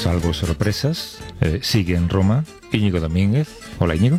salvo sorpresas, sigue en Roma Íñigo Domínguez. Hola, Íñigo.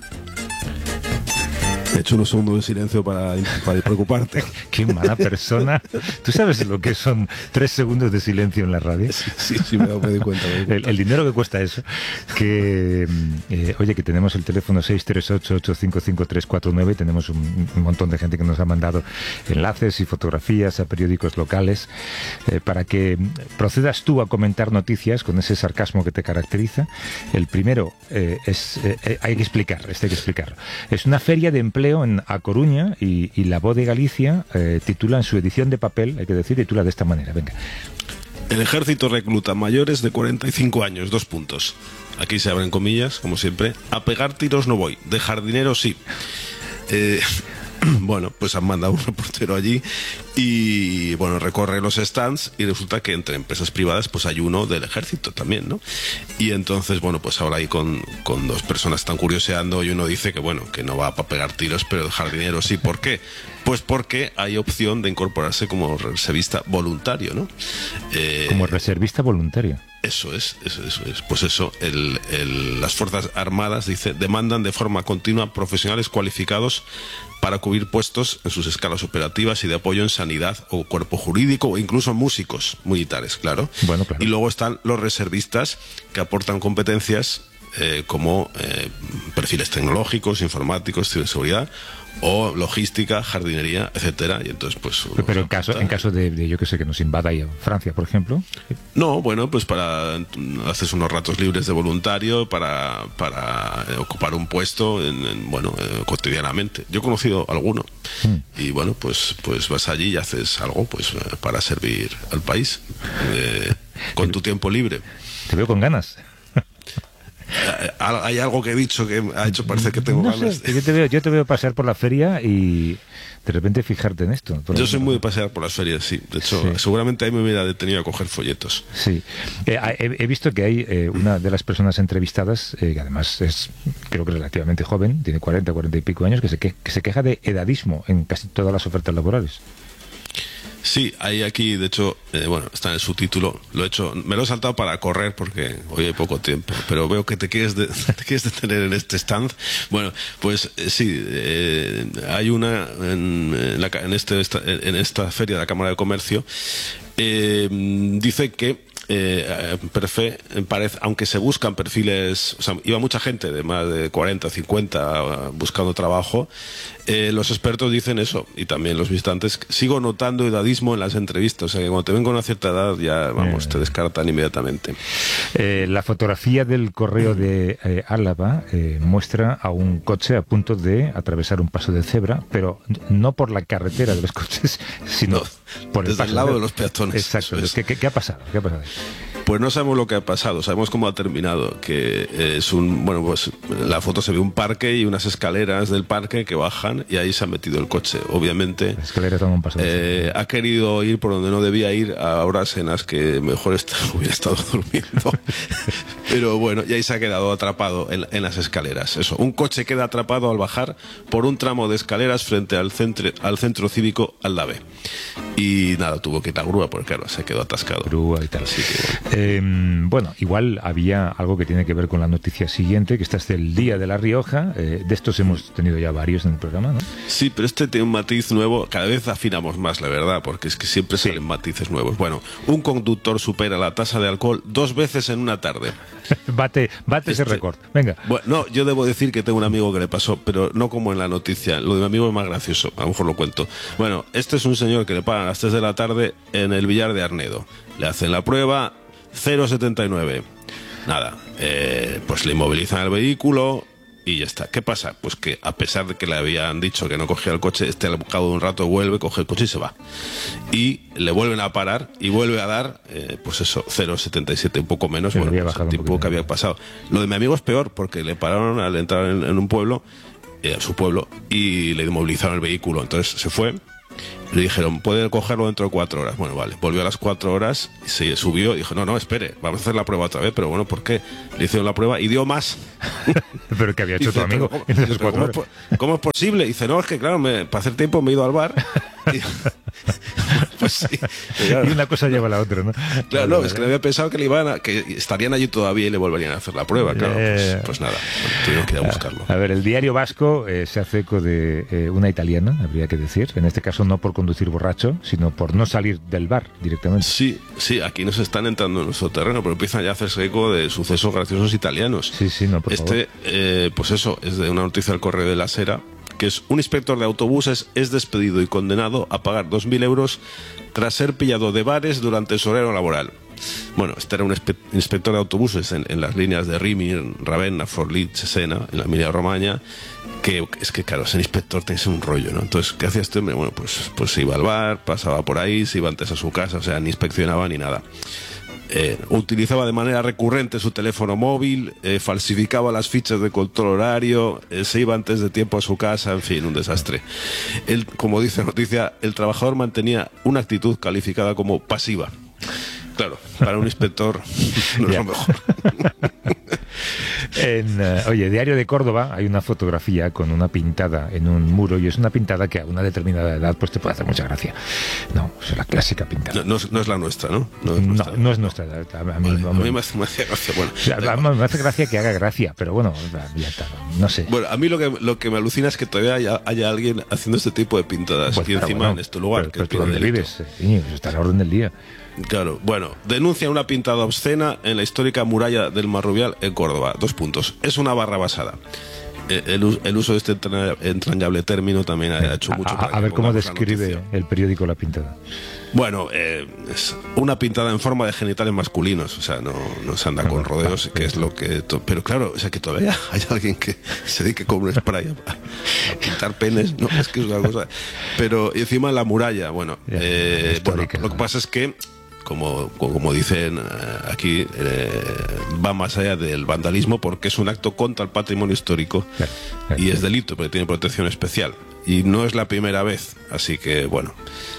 He hecho unos segundos de silencio para preocuparte. Qué mala persona. ¿Tú sabes lo que son 3 segundos de silencio en la radio? Sí, me doy cuenta. El dinero que cuesta eso. Que, oye, que tenemos el teléfono 638-855-349. Tenemos un montón de gente que nos ha mandado enlaces y fotografías a periódicos locales para que procedas tú a comentar noticias con ese sarcasmo que te caracteriza. El primero hay que explicarlo. Es una feria de empleo en A Coruña y La Voz de Galicia titula en su edición de papel, hay que decir, titula de esta manera, venga. El ejército recluta mayores de 45 años, 2 puntos. Aquí se abren comillas, como siempre. A pegar tiros no voy, de jardinero sí. Bueno, pues han mandado un reportero allí y, bueno, recorre los stands y resulta que entre empresas privadas pues hay uno del ejército también, ¿no? Y entonces, bueno, pues ahora ahí con 2 personas están curioseando y uno dice que, bueno, que no va para pegar tiros, pero el jardinero sí. ¿Por qué? Pues porque hay opción de incorporarse como reservista voluntario, ¿no? Como reservista voluntario. Eso es. Pues eso, las Fuerzas Armadas, dice, demandan de forma continua profesionales cualificados para cubrir puestos en sus escalas operativas y de apoyo en sanidad o cuerpo jurídico o incluso músicos militares, claro. Bueno, claro. Y luego están los reservistas que aportan competencias como perfiles tecnológicos, informáticos, ciberseguridad o logística, jardinería, etcétera. Y entonces, pues, pero en caso de yo que sé, que nos invada Francia, por ejemplo. No, bueno, pues haces unos ratos libres de voluntario para ocupar un puesto cotidianamente. Yo he conocido alguno y bueno, pues vas allí y haces algo pues para servir al país con tu tiempo libre. Te veo con ganas. Hay algo que he dicho que ha hecho parecer que tengo ganas. Yo te veo pasear por la feria y de repente fijarte en esto. Yo soy muy de pasear por las ferias, sí. De hecho, sí. Seguramente ahí me hubiera detenido a coger folletos. Sí. He visto que hay una de las personas entrevistadas, que además es, creo que relativamente joven, tiene 40 y pico años, que se queja de edadismo en casi todas las ofertas laborales. Sí, hay aquí, de hecho, está en el subtítulo, me lo he saltado para correr porque hoy hay poco tiempo, pero veo que te quieres detener en este stand. Bueno, pues sí, hay una en esta feria de la Cámara de Comercio, dice que aunque se buscan perfiles, o sea, iba mucha gente de más de 40, 50 buscando trabajo, los expertos dicen eso, y también los visitantes, sigo notando edadismo en las entrevistas, o sea que cuando te ven con una cierta edad ya, vamos, te descartan inmediatamente. La fotografía del correo de Álava muestra a un coche a punto de atravesar un paso de cebra, pero no por la carretera de los coches, sino por el lado de los peatones. Exacto. ¿Qué ha pasado? Pues no sabemos lo que ha pasado, sabemos cómo ha terminado, que es pues la foto se ve un parque y unas escaleras del parque que bajan y ahí se ha metido el coche. Obviamente las escaleras dan un paso ha querido ir por donde no debía ir a horas en las que mejor hubiera estado durmiendo. Pero bueno, y ahí se ha quedado atrapado en las escaleras. Eso, un coche queda atrapado al bajar por un tramo de escaleras frente al centro cívico Aldave. Y nada, tuvo que ir a grúa porque claro, se quedó atascado. Grúa y tal. Así que bueno, igual había algo que tiene que ver con la noticia siguiente, que esta es del Día de La Rioja. De estos hemos tenido ya varios en el programa, ¿no? Sí, pero este tiene un matiz nuevo. Cada vez afinamos más, la verdad, porque es que siempre salen matices nuevos. Bueno, un conductor supera la tasa de alcohol 2 veces en una tarde. Bate ese récord. Venga. Bueno, no, yo debo decir que tengo un amigo que le pasó, pero no como en la noticia. Lo de mi amigo es más gracioso, a lo mejor lo cuento. Bueno, este es un señor que le pagan a las 3 de la tarde en el Villar de Arnedo. Le hacen la prueba, 0,79. Nada, pues le inmovilizan el vehículo y ya está. ¿Qué pasa? Pues que a pesar de que le habían dicho que no cogía el coche, al cabo de un rato vuelve, coge el coche y se va. Y le vuelven a parar y vuelve a dar, pues eso, 0,77, un poco menos, bueno, pues el tiempo que había pasado. Lo de mi amigo es peor, porque le pararon al entrar en un pueblo, a su pueblo, y le inmovilizaron el vehículo. Entonces se fue. Le dijeron, puede cogerlo dentro de 4 horas. Bueno, vale, volvió a las 4 horas, se subió y dijo, no, espere, vamos a hacer la prueba otra vez. Pero bueno, ¿por qué? Le hicieron la prueba y dio más. ¿Pero qué había hecho tu amigo en esas 4 horas? ¿Cómo es posible? Y dice, no, es que claro, para hacer tiempo me he ido al bar. Pues sí. Y una cosa lleva a la otra, ¿no? Claro, no, es que había pensado que que estarían allí todavía y le volverían a hacer la prueba, claro. Pues nada, tuvieron que ir a buscarlo. A ver, el diario vasco se hace eco de una italiana, habría que decir. En este caso no por conducir borracho, sino por no salir del bar directamente. Sí, aquí nos están entrando en nuestro terreno, pero empiezan ya a hacerse eco de sucesos graciosos italianos. Sí, no, por favor. Pues eso, es de una noticia del Correo de la Sera, que es: un inspector de autobuses es despedido y condenado a pagar 2.000 euros tras ser pillado de bares durante su horario laboral. Bueno, este era un inspector de autobuses en las líneas de Rimini, Ravenna, Forlì, Cesena, en la Emilia-Romagna, que es que, claro, ser inspector tenés un rollo, ¿no? Entonces, ¿qué hacía este hombre? Bueno, pues se iba al bar, pasaba por ahí, se iba antes a su casa, o sea, ni inspeccionaba ni nada. Utilizaba de manera recurrente su teléfono móvil, falsificaba las fichas de control horario, se iba antes de tiempo a su casa, en fin, un desastre. Como dice la noticia, el trabajador mantenía una actitud calificada como pasiva. Claro, para un inspector no es lo mejor. Oye, Diario de Córdoba, hay una fotografía con una pintada en un muro, y es una pintada que a una determinada edad pues te puede hacer mucha gracia. No, es la clásica pintada. No es la nuestra, ¿no? No es nuestra edad. A mí me hace gracia. Bueno, me hace gracia que haga gracia, pero bueno, ya está, no sé. Bueno, a mí lo que me alucina es que todavía haya alguien haciendo este tipo de pintadas, pues, y encima en este lugar. Pero ¿dónde vives? Eso está a la orden del día. Claro, bueno, denuncia una pintada obscena en la histórica muralla del Marrubial en Córdoba. 2 puntos. Es una barra basada. El uso de este entrañable término también ha hecho mucho. A ver cómo describe el periódico la pintada. Bueno, es una pintada en forma de genitales masculinos, o sea, no se anda con rodeos, que es lo que... Pero claro, o sea, que todavía hay alguien que se dedique con un spray a pintar penes, no, es que es una cosa... Pero encima la muralla, bueno, lo que pasa es que, como dicen aquí, va más allá del vandalismo, porque es un acto contra el patrimonio histórico y es delito, porque tiene protección especial. Y no es la primera vez, así que bueno,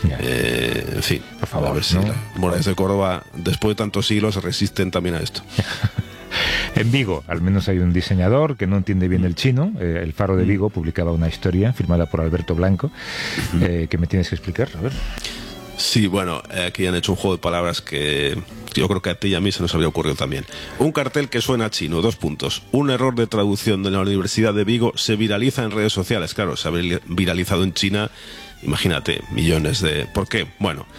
en fin, por favor, a ver si las murallas de Córdoba, después de tantos siglos, resisten también a esto. En Vigo, al menos hay un diseñador que no entiende bien el chino. El Faro de Vigo publicaba una historia firmada por Alberto Blanco, que me tienes que explicar, a ver. Sí, bueno, aquí han hecho un juego de palabras que yo creo que a ti y a mí se nos habría ocurrido también. Un cartel que suena chino, 2 puntos. Un error de traducción de la Universidad de Vigo se viraliza en redes sociales. Claro, se ha viralizado en China, imagínate, millones de... ¿Por qué? Bueno,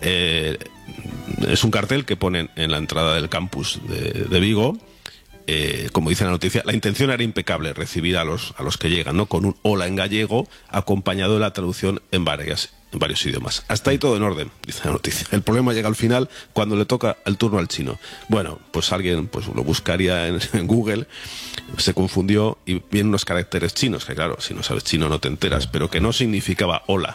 es un cartel que ponen en la entrada del campus de Vigo. Como dice la noticia, la intención era impecable, recibir a los que llegan, ¿no?, con un hola en gallego, acompañado de la traducción en varios idiomas. Hasta ahí todo en orden, dice la noticia. El problema llega al final, cuando le toca el turno al chino. Bueno, pues alguien lo buscaría en Google, se confundió y vienen unos caracteres chinos, que claro, si no sabes chino no te enteras, pero que no significaba hola.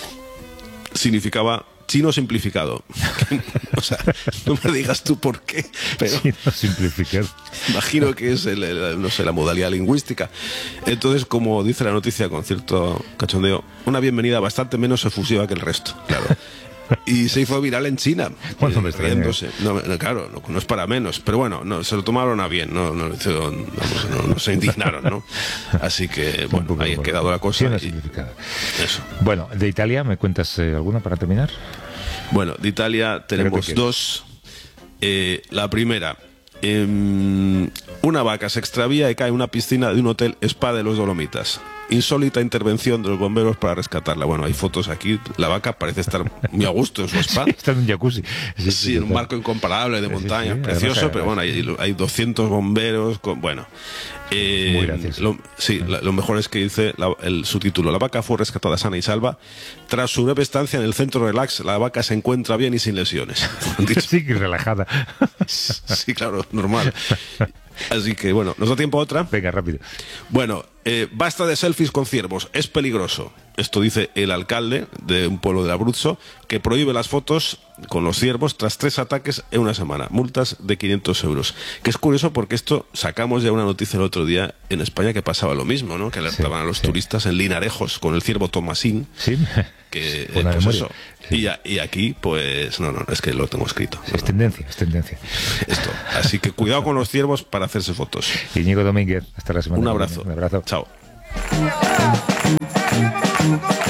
Significaba chino simplificado. O sea, no me digas tú por qué, pero chino simplificado. Imagino que es no sé, la modalidad lingüística. Entonces, como dice la noticia con cierto cachondeo, una bienvenida bastante menos efusiva que el resto, claro. Y se hizo viral en China, riéndose. Claro, no es para menos, pero bueno, se lo tomaron a bien, no se indignaron, ¿no? Así que, bueno, ahí ha quedado la cosa. Eso. Bueno, de Italia, ¿me cuentas alguna para terminar? Bueno, de Italia tenemos 2. La primera, una vaca se extravía y cae en una piscina de un hotel spa de los Dolomitas. Insólita intervención de los bomberos para rescatarla. Bueno, hay fotos aquí. La vaca parece estar muy a gusto en su spa. Sí, está en un jacuzzi. Sí, en un barco incomparable de montaña, precioso, además, pero bueno, hay 200 bomberos. Bueno, muy gracioso. Lo mejor es que dice el subtítulo: la vaca fue rescatada sana y salva. Tras su breve estancia en el centro relax, la vaca se encuentra bien y sin lesiones. Sí, que relajada. Sí, claro, normal. Así que bueno, ¿nos da tiempo a otra? Venga, rápido. Bueno, basta de selfies con ciervos, es peligroso. Esto dice el alcalde de un pueblo de Abruzzo, que prohíbe las fotos con los ciervos tras 3 ataques en una semana. Multas de 500 euros. Que es curioso porque esto sacamos ya una noticia el otro día en España que pasaba lo mismo, ¿no? Que alertaban a los turistas en Linarejos con el ciervo Tomasín. Sí. Que, pues eso. Sí. Y aquí, pues, no, es que lo tengo escrito. Sí, es tendencia. Esto. Así que cuidado con los ciervos para hacerse fotos. Íñigo Domínguez, hasta la semana. Un abrazo. Un abrazo. Chao.